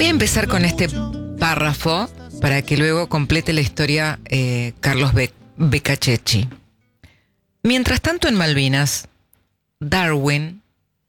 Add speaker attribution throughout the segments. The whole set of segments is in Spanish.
Speaker 1: Voy a empezar con este párrafo para que luego complete la historia Carlos Beccachetti. Mientras tanto, en Malvinas, Darwin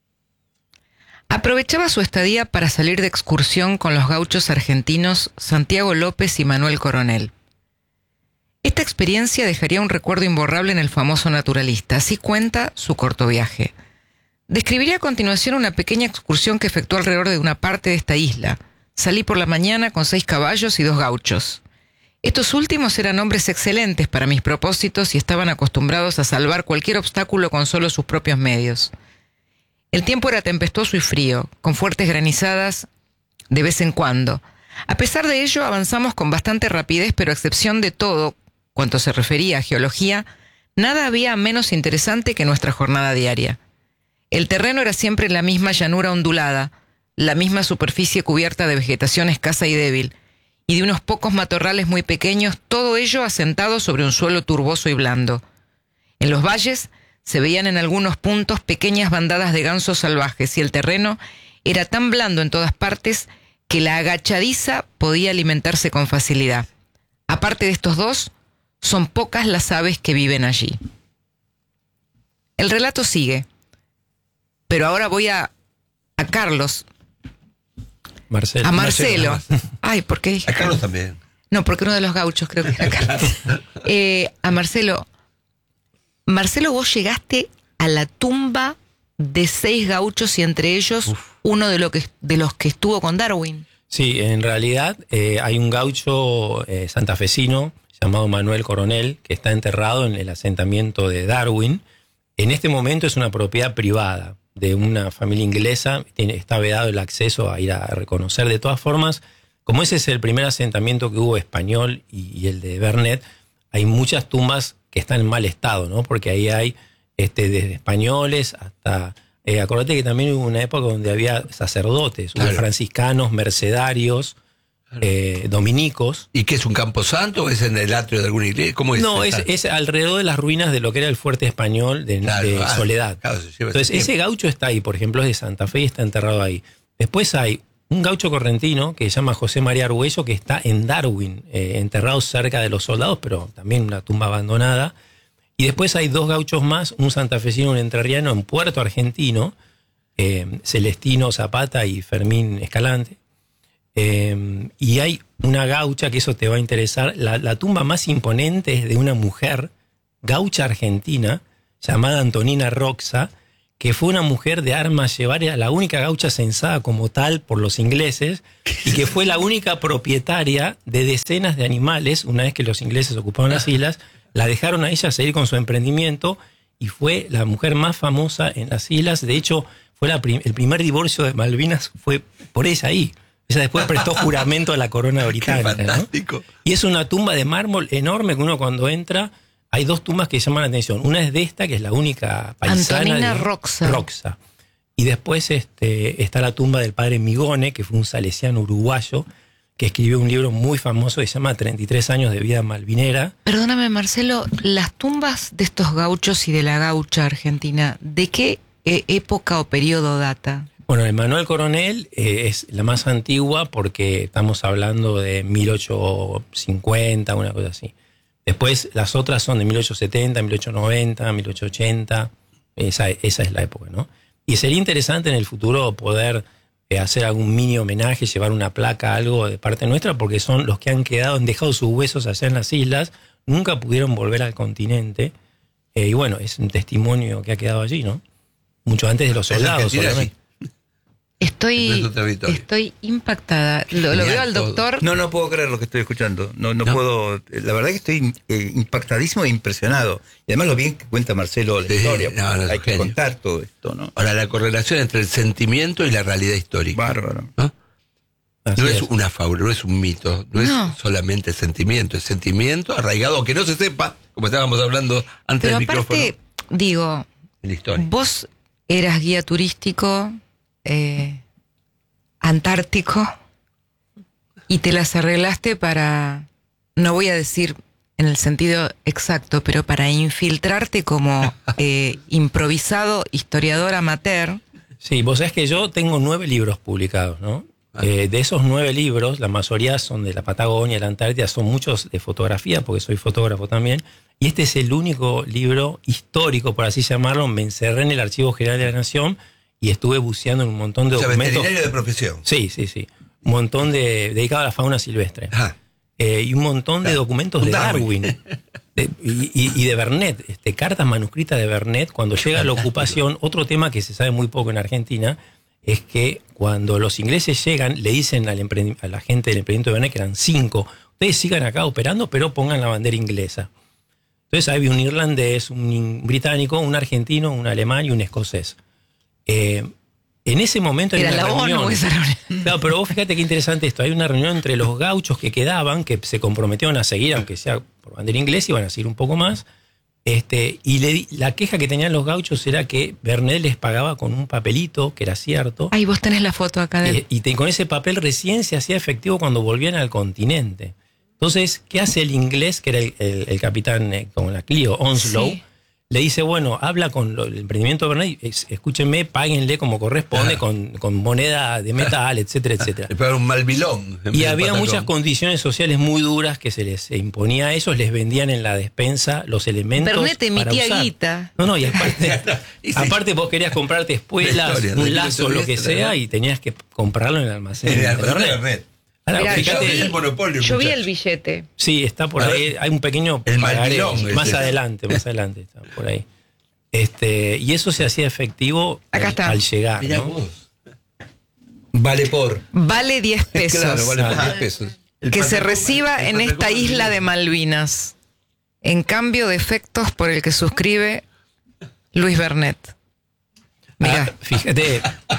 Speaker 1: aprovechaba su estadía para salir de excursión con los gauchos argentinos Santiago López y Manuel Coronel. Esta experiencia dejaría un recuerdo imborrable en el famoso naturalista. Así cuenta su corto viaje. Describiré a continuación una pequeña excursión que efectuó alrededor de una parte de esta isla. Salí por la mañana con 6 caballos y 2 gauchos. Estos últimos eran hombres excelentes para mis propósitos y estaban acostumbrados a salvar cualquier obstáculo con solo sus propios medios. El tiempo era tempestuoso y frío, con fuertes granizadas de vez en cuando. A pesar de ello, avanzamos con bastante rapidez, pero a excepción de todo cuanto se refería a geología, nada había menos interesante que nuestra jornada diaria. El terreno era siempre la misma llanura ondulada, la misma superficie cubierta de vegetación escasa y débil, y de unos pocos matorrales muy pequeños, todo ello asentado sobre un suelo turboso y blando. En los valles se veían en algunos puntos pequeñas bandadas de gansos salvajes, y el terreno era tan blando en todas partes que la agachadiza podía alimentarse con facilidad. Aparte de estos dos, son pocas las aves que viven allí. El relato sigue, pero ahora voy a Carlos.
Speaker 2: Marcelo.
Speaker 1: A Marcelo. Ay, ¿por qué dije?
Speaker 3: A Carlos también.
Speaker 1: No, porque uno de los gauchos creo que era Carlos. A Marcelo. Marcelo, vos llegaste a la tumba de 6 gauchos y entre ellos uno de los que estuvo con Darwin.
Speaker 2: Sí, en realidad hay un gaucho santafesino llamado Manuel Coronel que está enterrado en el asentamiento de Darwin. En este momento es una propiedad privada de una familia inglesa, está vedado el acceso a ir a reconocer. De todas formas, como ese es el primer asentamiento que hubo español y el de Vernet, hay muchas tumbas que están en mal estado, ¿no? Porque ahí hay desde españoles hasta... acordate que también hubo una época donde había sacerdotes, hubo franciscanos, mercedarios, dominicos.
Speaker 3: ¿Y qué es un camposanto o es en el atrio de alguna iglesia? ¿Cómo es?
Speaker 2: No, es alrededor de las ruinas de lo que era el fuerte español de Soledad. Claro, entonces ese gaucho está ahí, por ejemplo, es de Santa Fe y está enterrado ahí. Después hay un gaucho correntino que se llama José María Argüello que está en Darwin, enterrado cerca de los soldados, pero también una tumba abandonada. Y después hay 2 gauchos más, un santafesino y un entrerriano en Puerto Argentino, Celestino Zapata y Fermín Escalante. Y hay una gaucha, que eso te va a interesar, la tumba más imponente es de una mujer gaucha argentina llamada Antonina Roxa, que fue una mujer de armas llevar, era la única gaucha censada como tal por los ingleses y que fue la única propietaria de decenas de animales. Una vez que los ingleses ocuparon las islas, la dejaron a ella seguir con su emprendimiento y fue la mujer más famosa en las islas. De hecho, fue el primer divorcio de Malvinas fue por ella ahí. Ella después prestó juramento a la corona británica.
Speaker 3: ¡Qué fantástico!
Speaker 2: ¿No? Y es una tumba de mármol enorme que uno cuando entra, hay 2 tumbas que llaman la atención. Una es de esta, que es la única paisana.
Speaker 1: Antonina Roxa.
Speaker 2: Y después está la tumba del padre Migone, que fue un salesiano uruguayo, que escribió un libro muy famoso que se llama 33 años de vida malvinera.
Speaker 1: Perdóname, Marcelo, las tumbas de estos gauchos y de la gaucha argentina, ¿de qué época o periodo data?
Speaker 2: Bueno, el Manuel Coronel es la más antigua porque estamos hablando de 1850, una cosa así. Después las otras son de 1870, 1890, 1880. Esa es la época, ¿no? Y sería interesante en el futuro poder hacer algún mini homenaje, llevar una placa, algo de parte nuestra, porque son los que han dejado sus huesos allá en las islas, nunca pudieron volver al continente. Y bueno, es un testimonio que ha quedado allí, ¿no? Mucho antes de los soldados, obviamente.
Speaker 1: Estoy impactada. Lo veo al doctor.
Speaker 4: No puedo creer lo que estoy escuchando. No puedo. La verdad que estoy impactadísimo e impresionado. Y además lo bien que cuenta Marcelo la historia. Hay que contar todo esto, ¿no?
Speaker 3: Ahora, la correlación entre el sentimiento y la realidad histórica.
Speaker 4: Bárbaro.
Speaker 3: ¿No? No es una fábula, no es un mito, no es solamente sentimiento, es sentimiento arraigado, aunque no se sepa, como estábamos hablando antes del micrófono.
Speaker 1: Pero aparte, digo, vos eras guía turístico antártico y te las arreglaste para, no voy a decir en el sentido exacto, pero para infiltrarte como improvisado historiador amateur.
Speaker 2: Sí, vos sabés que yo tengo 9 libros publicados, ¿no? De esos 9 libros, la mayoría son de la Patagonia, la Antártida, son muchos de fotografía, porque soy fotógrafo también. Y este es el único libro histórico, por así llamarlo. Me encerré en el Archivo General de la Nación y estuve buceando en un montón de documentos.
Speaker 3: Veterinario de profesión.
Speaker 2: Sí. Un montón dedicado a la fauna silvestre. Y un montón de documentos de Darwin. Y de Vernet, cartas manuscritas de Vernet. Cuando llega a la ocupación, otro tema que se sabe muy poco en Argentina es que cuando los ingleses llegan, le dicen a la gente del emprendimiento de Vernet, que eran 5, ustedes sigan acá operando, pero pongan la bandera inglesa. Entonces había un irlandés, un británico, un argentino, un alemán y un escocés. En ese momento hay una reunión. Claro, pero vos fíjate qué interesante esto. Hay una reunión entre los gauchos que quedaban, que se comprometieron a seguir, aunque sea por bandera inglesa, iban a seguir un poco más. Y la queja que tenían los gauchos era que Vernet les pagaba con un papelito, que era cierto.
Speaker 1: Ahí vos tenés la foto acá de...
Speaker 2: Y con ese papel recién se hacía efectivo cuando volvían al continente. Entonces, ¿qué hace el inglés, que era el capitán con la Clio, Onslow? Sí. Le dice, bueno, habla con el emprendimiento de Vernet, escúchenme, páguenle como corresponde, con moneda de metal, etcétera, etcétera.
Speaker 3: Le pagaron un malvilón.
Speaker 2: Y había muchas condiciones sociales muy duras que se les imponía a ellos, les vendían en la despensa los elementos.
Speaker 1: Vernet emitía guita.
Speaker 2: No, y aparte vos querías comprarte espuelas, un lazo, lo que sea, y tenías que comprarlo en el almacén de Vernet.
Speaker 1: Ahora, mirá, yo vi el billete.
Speaker 2: Sí, está por ahí. Hay un pequeño pagaré más adelante está por ahí. Y eso se hacía efectivo al llegar.
Speaker 3: Mirá,
Speaker 2: ¿no?
Speaker 3: Vale
Speaker 1: 10 pesos.
Speaker 3: Claro, vale por 10 pesos.
Speaker 1: Que se reciba en esta isla de Malvinas, en cambio de efectos por el que suscribe Luis Vernet. Mirá.
Speaker 2: Fíjate.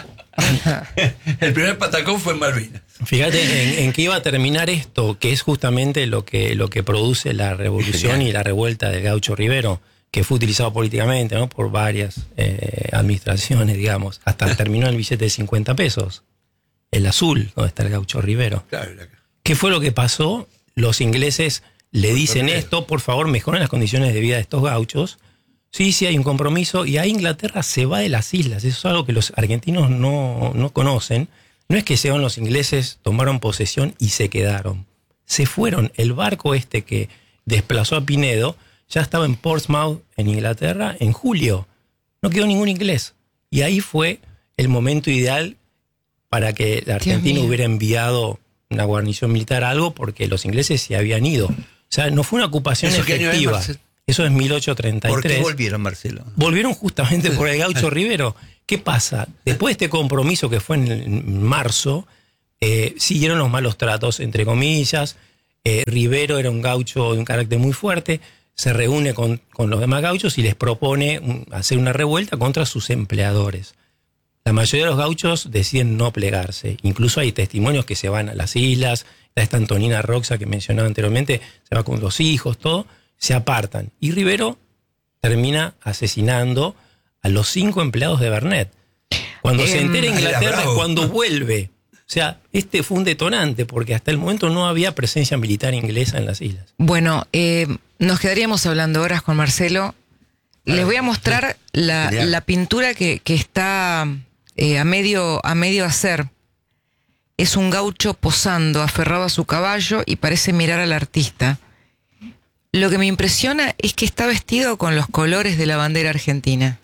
Speaker 3: El primer patacón fue en Malvinas.
Speaker 2: Fíjate en qué iba a terminar esto, que es justamente lo que produce la revolución y la revuelta del gaucho Rivero, que fue utilizado políticamente, ¿no?, por varias administraciones, digamos. Hasta terminó el billete de 50 pesos, el azul, donde está el gaucho Rivero. Claro. ¿Qué fue lo que pasó? Los ingleses le dicen esto, por favor, mejoren las condiciones de vida de estos gauchos. Sí, hay un compromiso, y ahí Inglaterra se va de las islas. Eso es algo que los argentinos no conocen. No es que llegaron los ingleses, tomaron posesión y se quedaron. Se fueron. El barco que desplazó a Pinedo ya estaba en Portsmouth, en Inglaterra, en julio. No quedó ningún inglés. Y ahí fue el momento ideal para que la Argentina hubiera enviado una guarnición militar, algo, porque los ingleses se habían ido. O sea, no fue una ocupación efectiva. Eso es 1833.
Speaker 4: ¿Por qué volvieron, Marcelo?
Speaker 2: Volvieron justamente por el gaucho Rivero. ¿Qué pasa? Después de este compromiso que fue en marzo, siguieron los malos tratos, entre comillas. Rivero era un gaucho de un carácter muy fuerte, se reúne con los demás gauchos y les propone hacer una revuelta contra sus empleadores. La mayoría de los gauchos deciden no plegarse. Incluso hay testimonios que se van a las islas. Esta Antonina Roxa que mencionaba anteriormente, se va con los hijos, todo. Se apartan. Y Rivero termina asesinando a los 5 empleados de Vernet. Cuando se entera Inglaterra es cuando vuelve. O sea, fue un detonante, porque hasta el momento no había presencia militar inglesa en las islas.
Speaker 1: Bueno, nos quedaríamos hablando horas con Marcelo. Les voy a mostrar la pintura que está a medio hacer. Es un gaucho posando, aferrado a su caballo, y parece mirar al artista. Lo que me impresiona es que está vestido con los colores de la bandera argentina.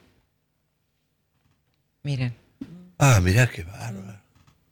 Speaker 1: Miren.
Speaker 3: Mirá qué bárbaro.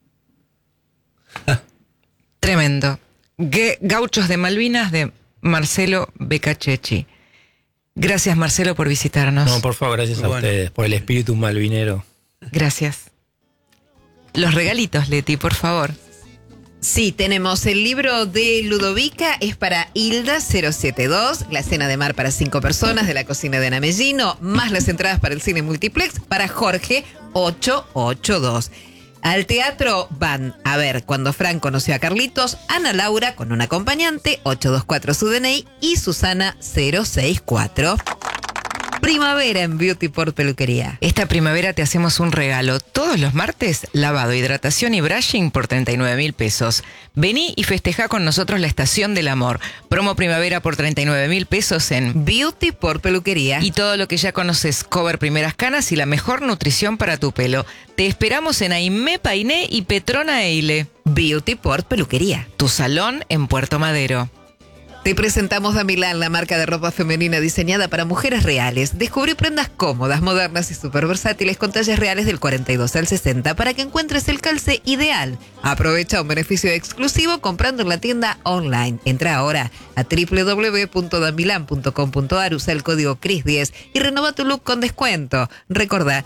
Speaker 1: Tremendo. Gauchos de Malvinas, de Marcelo Beccachechi. Gracias, Marcelo, por visitarnos.
Speaker 2: No, por favor, gracias a ustedes, por el espíritu malvinero.
Speaker 1: Gracias. Los regalitos, Leti, por favor.
Speaker 5: Sí, tenemos el libro de Ludovica, es para Hilda 072, la cena de mar para 5 personas de la cocina de Ana Mellino, más las entradas para el cine multiplex para Jorge 882. Al teatro van a ver Cuando Fran conoció a Carlitos, Ana Laura con un acompañante, 824 su DNI, y Susana 064. primavera en Beauty Port Peluquería.
Speaker 1: Esta primavera te hacemos un regalo. Todos los martes, lavado, hidratación y brushing por 39.000 pesos. Vení y festejá con nosotros la estación del amor. Promo primavera por 39.000 pesos en
Speaker 5: Beauty Port Peluquería.
Speaker 1: Y todo lo que ya conoces, cover primeras canas y la mejor nutrición para tu pelo. Te esperamos en Aimé Painé y Petrona Eile.
Speaker 5: Beauty Port Peluquería.
Speaker 1: Tu salón en Puerto Madero.
Speaker 5: Te presentamos Damilán, la marca de ropa femenina diseñada para mujeres reales. Descubrí prendas cómodas, modernas y súper versátiles con talles reales del 42 al 60 para que encuentres el calce ideal. Aprovecha un beneficio exclusivo comprando en la tienda online. Entra ahora a www.damilan.com.ar, usa el código CRIS10 y renova tu look con descuento. Recordá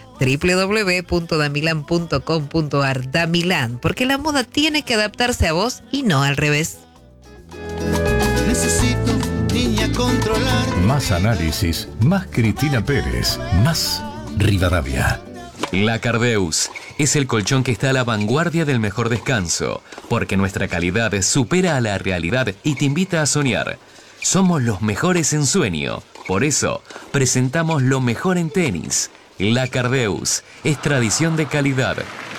Speaker 5: www.damilan.com.ar. Damilán, porque la moda tiene que adaptarse a vos y no al revés.
Speaker 6: Necesito, niña, controlar.
Speaker 7: Más análisis, más Cristina Pérez, más Rivadavia.
Speaker 8: La Cardeus es el colchón que está a la vanguardia del mejor descanso, porque nuestra calidad supera a la realidad y te invita a soñar. Somos los mejores en sueño, por eso presentamos lo mejor en tenis. La Cardeus es tradición de calidad.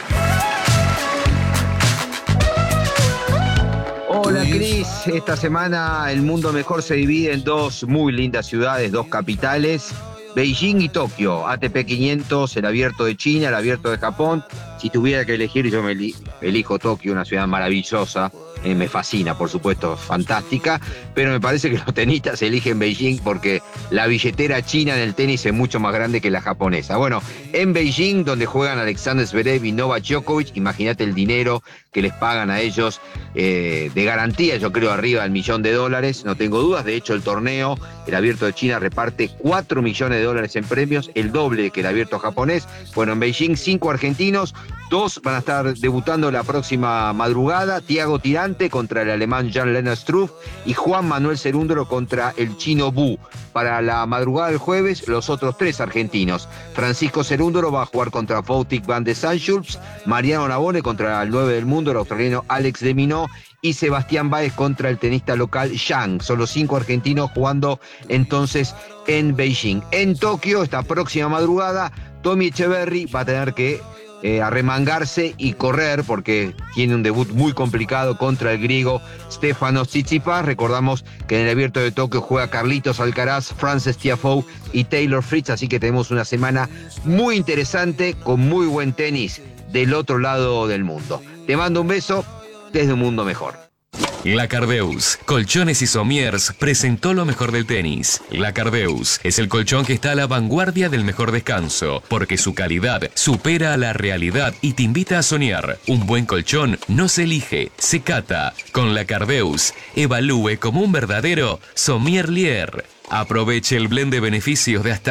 Speaker 9: Hola Cris, esta semana el mundo mejor se divide en dos muy lindas ciudades, dos capitales, Beijing y Tokio, ATP 500, el abierto de China, el abierto de Japón. Si tuviera que elegir, yo me elijo Tokio, una ciudad maravillosa, me fascina, por supuesto, fantástica, pero me parece que los tenistas eligen Beijing porque la billetera china en el tenis es mucho más grande que la japonesa. Bueno, en Beijing, donde juegan Alexander Zverev y Novak Djokovic, imagínate el dinero que les pagan a ellos de garantía, yo creo arriba del $1.000.000, no tengo dudas. De hecho, el torneo, el abierto de China, reparte $4 millones en premios, el doble que el abierto japonés. Bueno, en Beijing 5 argentinos, 2 van a estar debutando la próxima madrugada, Thiago Tirante contra el alemán Jan-Lennard Struff y Juan Manuel Cerúndolo contra el chino Bu. Para la madrugada del jueves, los otros 3 argentinos. Francisco Cerúndolo va a jugar contra Woutik van de Sanschulps, Mariano Navone contra el 9 del mundo, el australiano Alex de Minaur, y Sebastián Báez contra el tenista local Zhang. Son los 5 argentinos jugando entonces en Beijing. En Tokio, esta próxima madrugada, Tommy Echeverry va a tener que arremangarse y correr porque tiene un debut muy complicado contra el griego Stefanos Tsitsipas. Recordamos que en el abierto de Tokio juega Carlitos Alcaraz, Frances Tiafoe y Taylor Fritz, así que tenemos una semana muy interesante con muy buen tenis del otro lado del mundo. Te mando un beso desde un mundo mejor.
Speaker 8: La Cardeus, Colchones y Somiers, presentó lo mejor del tenis. La Cardeus es el colchón que está a la vanguardia del mejor descanso, porque su calidad supera a la realidad y te invita a soñar. Un buen colchón no se elige, se cata. Con La Cardeus, evalúe como un verdadero sommelier. Aproveche el blend de beneficios de hasta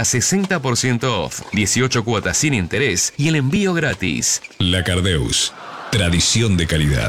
Speaker 8: 60% off, 18 cuotas sin interés y el envío gratis.
Speaker 7: La Cardeus, tradición de calidad.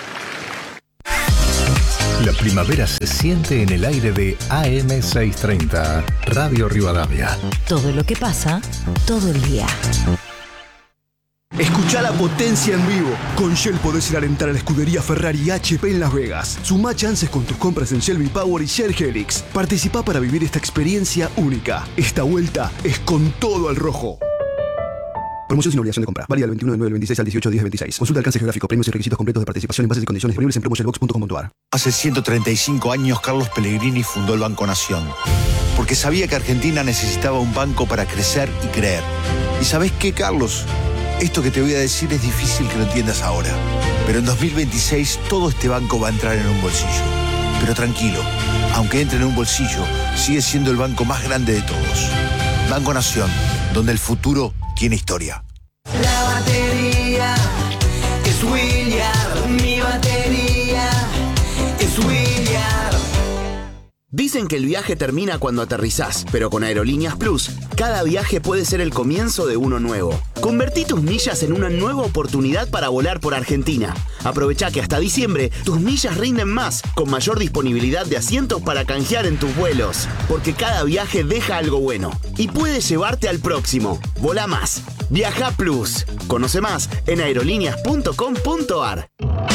Speaker 7: La primavera se siente en el aire de AM630, Radio Rivadavia.
Speaker 10: Todo lo que pasa, todo el día.
Speaker 11: Escuchá la potencia en vivo. Con Shell podés ir a alentar a la escudería Ferrari y HP en Las Vegas. Sumá chances con tus compras en Shell V-Power y Shell Helix. Participá para vivir esta experiencia única. Esta vuelta es con todo al rojo. Promoción sin obligación de compra. Válida del 21 de 9 del 26 al 18 de 10 del 26. Consulta alcance geográfico, premios y requisitos completos de participación en bases y condiciones disponibles en promoshellbox.com.ar.
Speaker 12: Hace 135 años Carlos Pellegrini fundó el Banco Nación. Porque sabía que Argentina necesitaba un banco para crecer y creer. ¿Y sabés qué, Carlos? Esto que te voy a decir es difícil que lo entiendas ahora. Pero en 2026 todo este banco va a entrar en un bolsillo. Pero tranquilo, aunque entre en un bolsillo, sigue siendo el banco más grande de todos. Banco Nación, donde el futuro tiene historia.
Speaker 6: La batería es William, mi batería es William.
Speaker 13: Dicen que el viaje termina cuando aterrizás, pero con Aerolíneas Plus, cada viaje puede ser el comienzo de uno nuevo. Convertí tus millas en una nueva oportunidad para volar por Argentina. Aprovechá que hasta diciembre tus millas rinden más, con mayor disponibilidad de asientos para canjear en tus vuelos. Porque cada viaje deja algo bueno y puede llevarte al próximo. Volá más. Viaja Plus. Conoce más en aerolíneas.com.ar.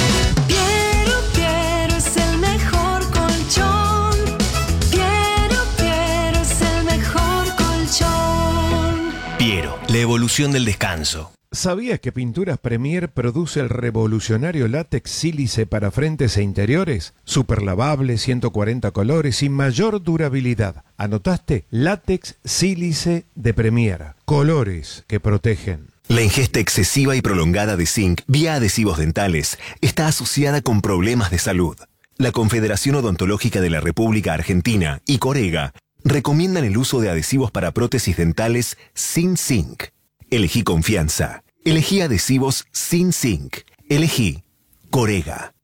Speaker 6: Quiero es el mejor colchón. Quiero es el mejor colchón.
Speaker 14: la evolución del descanso.
Speaker 15: ¿Sabías que Pinturas Premier produce el revolucionario látex sílice para frentes e interiores? Super lavable, 140 colores y mayor durabilidad. ¿Anotaste? Látex sílice de Premier. Colores que protegen.
Speaker 16: La ingesta excesiva y prolongada de zinc vía adhesivos dentales está asociada con problemas de salud. La Confederación Odontológica de la República Argentina y Corega recomiendan el uso de adhesivos para prótesis dentales sin zinc. Elegí confianza. Elegí adhesivos sin zinc. Elegí Corega.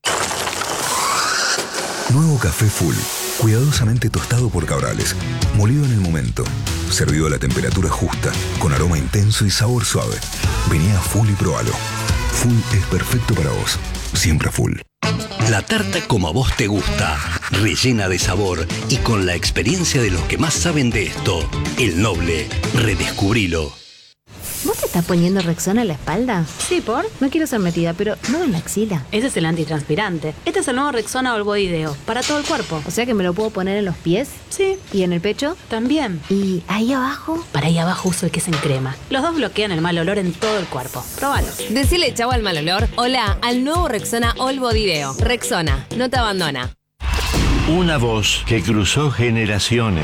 Speaker 17: Nuevo café Full. Cuidadosamente tostado por Cabrales. Molido en el momento. Servido a la temperatura justa. Con aroma intenso y sabor suave. Vení a Full y probalo. Full es perfecto para vos. Siempre Full.
Speaker 18: La tarta como a vos te gusta, rellena de sabor y con la experiencia de los que más saben de esto. El Noble, redescubrilo.
Speaker 19: ¿Vos te estás poniendo Rexona en la espalda?
Speaker 20: Sí, ¿por?
Speaker 19: No quiero ser metida, pero no en la axila.
Speaker 20: Ese es el antitranspirante. Este es el nuevo Rexona All Body Deo, para todo el cuerpo.
Speaker 19: O sea que me lo puedo poner en los pies.
Speaker 20: Sí.
Speaker 19: ¿Y en el pecho?
Speaker 20: También.
Speaker 19: ¿Y ahí abajo?
Speaker 20: Para ahí abajo uso el que es en crema. Los dos bloquean el mal olor en todo el cuerpo. Próbalo.
Speaker 21: Decile chau al mal olor. Hola al nuevo Rexona All Body Deo. Rexona, no te abandona.
Speaker 22: Una voz que cruzó generaciones.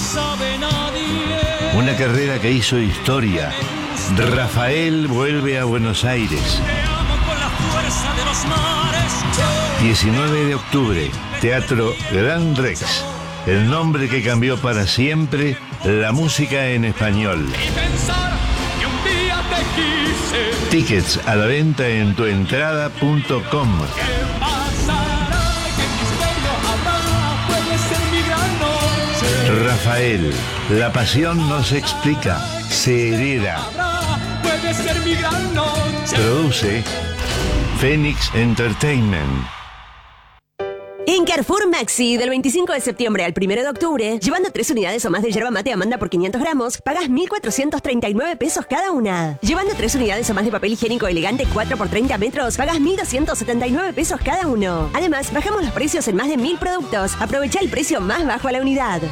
Speaker 22: Una carrera que hizo historia. Rafael vuelve a Buenos Aires. 19 de octubre, Teatro Gran Rex. El nombre que cambió para siempre la música en español. Tickets a la venta en tuentrada.com. Rafael, la pasión no se explica, se hereda. Produce Phoenix Entertainment.
Speaker 21: En Carrefour Maxi, del 25 de septiembre al 1 de octubre, llevando 3 unidades o más de yerba mate Amanda por 500 gramos, pagas 1.439 pesos cada una. Llevando 3 unidades o más de papel higiénico elegante 4 por 30 metros, pagas 1.279 pesos cada uno. Además, bajamos los precios en más de 1.000 productos. Aprovecha el precio más bajo a la unidad.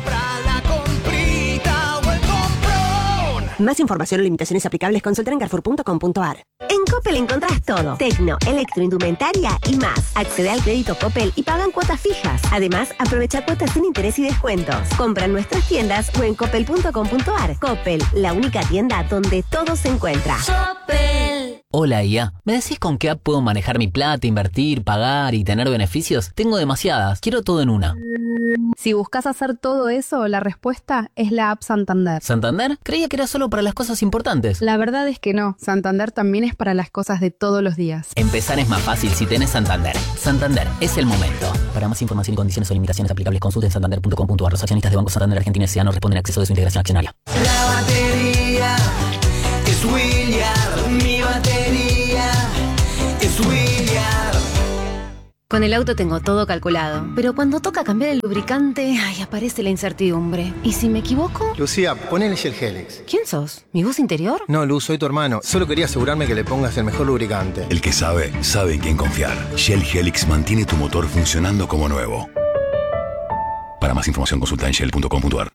Speaker 21: Más información o limitaciones aplicables, consulta en carrefour.com.ar. En Coppel encontrás todo. Tecno, electroindumentaria y más. Accede al crédito Coppel y pagan cuotas fijas. Además, aprovecha cuotas sin interés y descuentos. Compra en nuestras tiendas o en coppel.com.ar. Coppel, la única tienda donde todo se encuentra.
Speaker 23: Coppel. Hola, IA. ¿Me decís con qué app puedo manejar mi plata, invertir, pagar y tener beneficios? Tengo demasiadas. Quiero todo en una.
Speaker 24: Si buscas hacer todo eso, la respuesta es la app Santander.
Speaker 23: ¿Santander? Creía que era solo para las cosas importantes.
Speaker 24: La verdad es que no. Santander también es para las cosas de todos los días.
Speaker 23: Empezar es más fácil si tenés Santander. Santander, es el momento. Para más información y condiciones o limitaciones aplicables, consulta en santander.com.ar. Los accionistas de Banco Santander Argentina S.A. no responden a acceso de su integración accionaria.
Speaker 6: La batería es William. Mi batería es William.
Speaker 19: Con el auto tengo todo calculado, pero cuando toca cambiar el lubricante, aparece la incertidumbre. ¿Y si me equivoco?
Speaker 25: Lucía, ponele Shell Helix.
Speaker 19: ¿Quién sos? ¿Mi voz interior?
Speaker 25: No, Luz, soy tu hermano. Solo quería asegurarme que le pongas el mejor lubricante.
Speaker 17: El que sabe, sabe en quién confiar. Shell Helix mantiene tu motor funcionando como nuevo. Para más información consulta en shell.com.ar.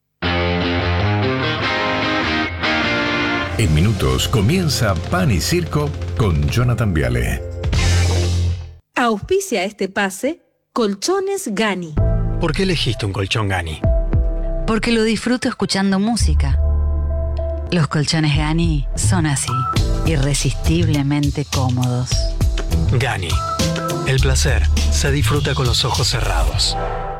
Speaker 7: En minutos comienza Pan y Circo con Jonathan Viale.
Speaker 26: Auspicia este pase Colchones Gani.
Speaker 2: ¿Por qué elegiste un colchón Gani?
Speaker 27: Porque lo disfruto escuchando música. Los colchones Gani son así, irresistiblemente cómodos.
Speaker 2: Gani. El placer se disfruta con los ojos cerrados.